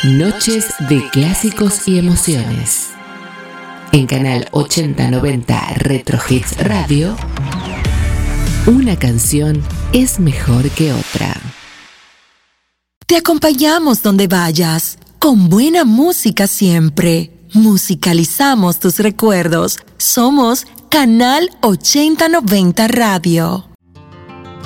Noches de clásicos y emociones. En Canal 8090 Retro Hits Radio, una canción es mejor que otra. Te acompañamos donde vayas, con buena música siempre. Musicalizamos tus recuerdos. Somos Canal 8090 Radio.